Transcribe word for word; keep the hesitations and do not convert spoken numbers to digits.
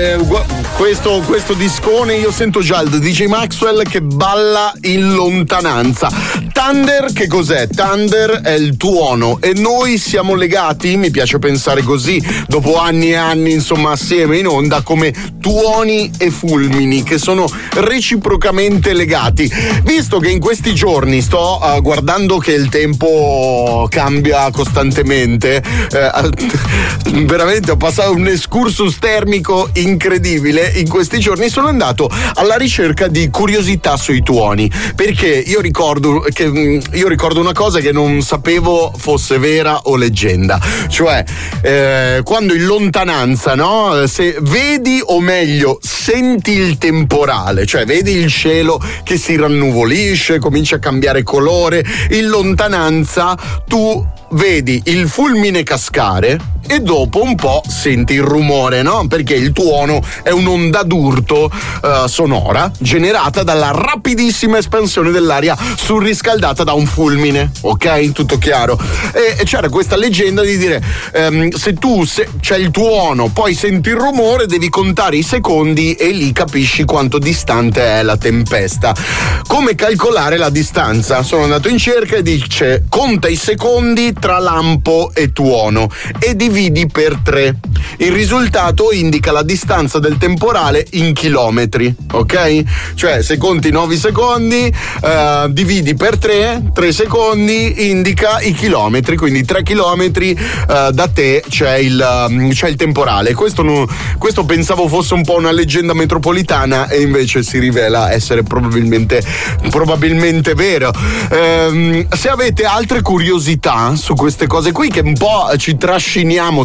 eh, questo, questo discone io sento già il D J Maxwell che balla in lontananza. Thunder che cos'è? Thunder è il tuono e noi siamo legati, mi piace pensare così, dopo anni e anni insomma assieme in onda, come tuoni e fulmini che sono reciprocamente legati. Visto che in questi giorni sto uh, guardando che il tempo cambia costantemente, uh, veramente ho passato un excursus termico incredibile. In questi giorni sono andato alla ricerca di curiosità sui tuoni, perché io ricordo che io ricordo una cosa che non sapevo fosse vera o leggenda, cioè eh, quando in lontananza, no, se vedi o meglio senti il temporale, cioè vedi il cielo che si rannuvolisce, comincia a cambiare colore, in lontananza tu vedi il fulmine cascare e dopo un po' senti il rumore, no? Perché il tuono è un'onda d'urto uh, sonora generata dalla rapidissima espansione dell'aria surriscaldata da un fulmine, ok? Tutto chiaro? E, e c'era questa leggenda di dire um, se tu se, c'è il tuono, poi senti il rumore, devi contare i secondi e lì capisci quanto distante è la tempesta. Come calcolare la distanza? Sono andato in cerca e dice conta i secondi tra lampo e tuono e dividi per tre. Il risultato indica la distanza del temporale in chilometri, ok? Cioè se conti nove secondi uh, dividi per tre, tre secondi indica i chilometri, quindi tre chilometri uh, da te c'è il, um, c'è il temporale. Questo, non, questo pensavo fosse un po' una leggenda metropolitana e invece si rivela essere probabilmente, probabilmente vero. Um, se avete altre curiosità su queste cose qui che un po' ci trasciniamo